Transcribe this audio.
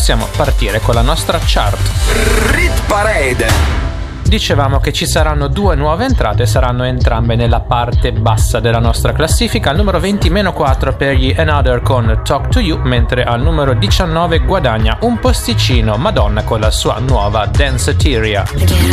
possiamo partire con la nostra chart. Rit Parade. Dicevamo che ci saranno 2 nuove entrate, saranno entrambe nella parte bassa della nostra classifica. Al numero 20 -4 per gli Another con Talk to You, mentre al numero 19 guadagna un posticino Madonna con la sua nuova Danceteria. Forget